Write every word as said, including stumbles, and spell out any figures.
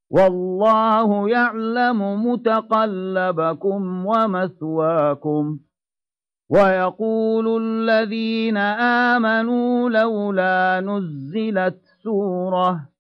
والله يعلم متقلبكم ومثواكم ويقول الذين آمنوا لولا نزلت سورة